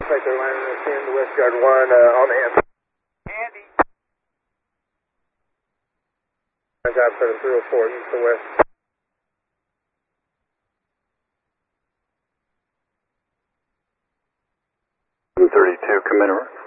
Take their line in the West Guard 1 on the end. Andy. Job 7304 east to west. $32, come in.